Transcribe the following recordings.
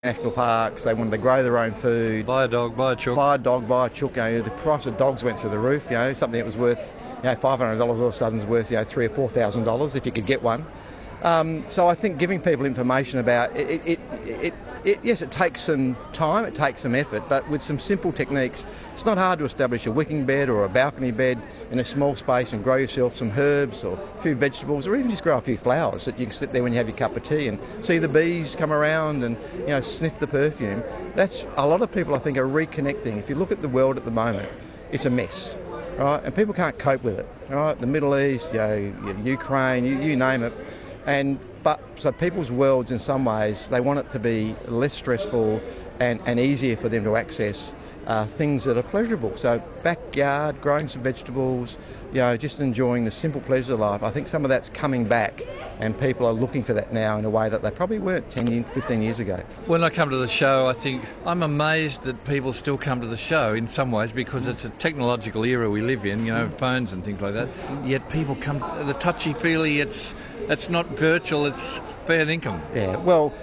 national parks. They wanted to grow their own food. Buy a dog, buy a chook. Buy a dog, buy a chook. The price of dogs went through the roof. Something that was worth $500 all of a sudden is worth $3,000 or $4,000 if you could get one. So I think giving people information about it, yes, it takes some time, it takes some effort, but with some simple techniques, it's not hard to establish a wicking bed or a balcony bed in a small space and grow yourself some herbs or a few vegetables, or even just grow a few flowers that you can sit there when you have your cup of tea and see the bees come around and sniff the perfume. That's a lot of people, I think, are reconnecting. If you look at the world at the moment, it's a mess. Right? And people can't cope with it. Right? The Middle East, Ukraine, you name it. So people's worlds, in some ways, they want it to be less stressful and easier for them to access things that are pleasurable. So backyard, growing some vegetables, just enjoying the simple pleasures of life. I think some of that's coming back, and people are looking for that now in a way that they probably weren't 10, 15 years ago. When I come to the show, I think I'm amazed that people still come to the show in some ways, because it's a technological era we live in, phones and things like that. Yet people come, the touchy-feely, it's not virtual, it's fair income. Yeah, well,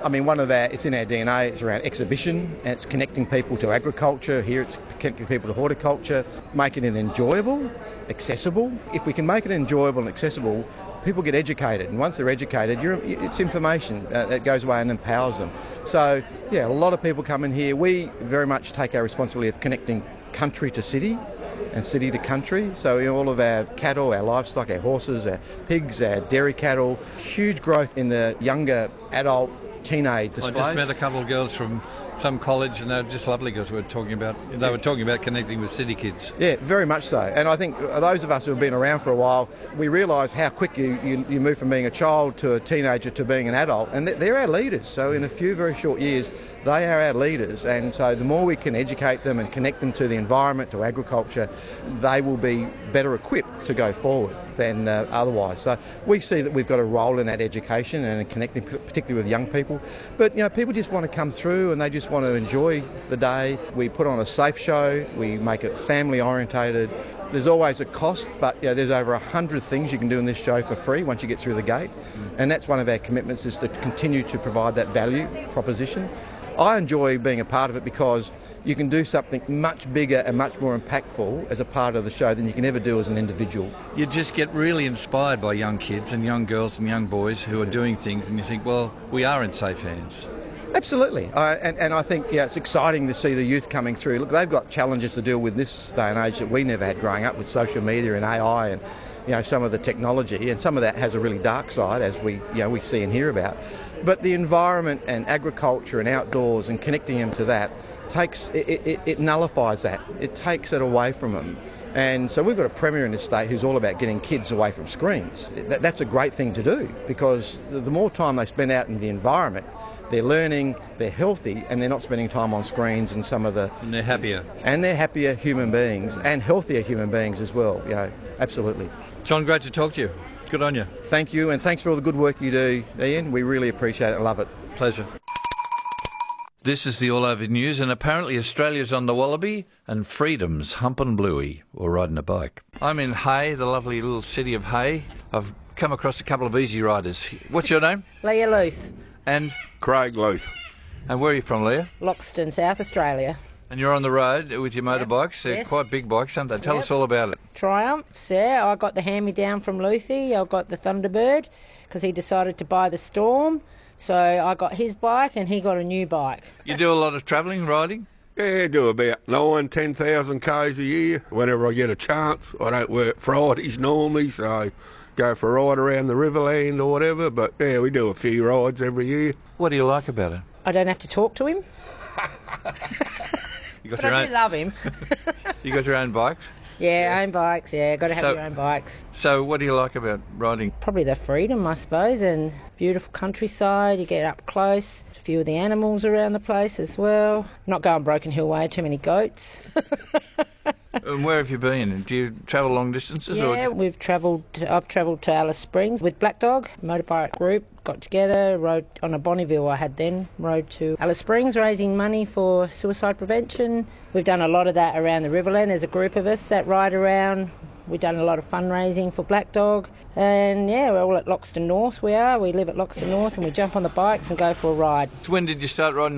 it's in our DNA, it's around exhibition, and it's connecting people to agriculture. Here it's connecting people to horticulture, making it enjoyable, accessible. If we can make it enjoyable and accessible, people get educated, and once they're educated, it's information that goes away and empowers them. So, a lot of people come in here. We very much take our responsibility of connecting country to city and city to country. So all of our cattle, our livestock, our horses, our pigs, our dairy cattle, huge growth in the younger adult teenage displays. I just met a couple of girls from some college, and they were just lovely girls. They were talking about connecting with city kids. Yeah, very much so. And I think those of us who have been around for a while, we realise how quick you move from being a child to a teenager to being an adult, and they're our leaders. So in a few very short years, they are our leaders, and so the more we can educate them and connect them to the environment, to agriculture, they will be better equipped to go forward than otherwise. So we see that we've got a role in that education and connecting, particularly with young people. But people just want to come through and they just want to enjoy the day. We put on a safe show, we make it family orientated. There's always a cost, but there's over 100 things you can do in this show for free once you get through the gate. And that's one of our commitments, is to continue to provide that value proposition. I enjoy being a part of it because you can do something much bigger and much more impactful as a part of the show than you can ever do as an individual. You just get really inspired by young kids and young girls and young boys who are doing things, and you think, well, we are in safe hands. Absolutely. And I think it's exciting to see the youth coming through. Look, they've got challenges to deal with this day and age that we never had growing up, with social media and AI and some of the technology, and some of that has a really dark side, as we see and hear about. But the environment and agriculture and outdoors and connecting them to that it nullifies that. It takes it away from them. And so we've got a premier in this state who's all about getting kids away from screens. That's a great thing to do, because the more time they spend out in the environment, they're learning, they're healthy, and they're not spending time on screens and some of the... And they're happier. And they're happier human beings, and healthier human beings as well. Absolutely. John, great to talk to you. Good on you. Thank you, and thanks for all the good work you do, Ian. We really appreciate it and love it. Pleasure. This is the All Over News, and apparently Australia's on the wallaby and freedom's humping bluey or riding a bike. I'm in Hay, the lovely little city of Hay. I've come across a couple of easy riders. What's your name? Leah Luth. And? Craig Luth. And where are you from, Leah? Loxton, South Australia. And you're on the road with your motorbikes. They're quite big bikes, aren't they? Tell us all about it. Triumphs, yeah. I got the hand-me-down from Luthi. I got the Thunderbird because he decided to buy the Storm. So I got his bike and he got a new bike. You do a lot of travelling, riding? Yeah, I do about 10,000 Ks a year whenever I get a chance. I don't work Fridays normally, so go for a ride around the Riverland or whatever. But yeah, we do a few rides every year. What do you like about it? I don't have to talk to him. You got but I do love him. You got your own bikes? Yeah, own bikes, yeah. Got to have your own bikes. So what do you like about riding? Probably the freedom, I suppose, and beautiful countryside. You get up close. A few of the animals around the place as well. Not going Broken Hill Way, too many goats. And where have you been? Do you travel long distances? Yeah, I've travelled to Alice Springs with Black Dog, motorbike group. Got together, rode on a Bonneville I had then, rode to Alice Springs raising money for suicide prevention. We've done a lot of that around the Riverland. There's a group of us that ride around We've done a lot of fundraising for Black Dog. And yeah, we're all at Loxton North. We live at Loxton North, and we jump on the bikes and go for a ride. When did you start riding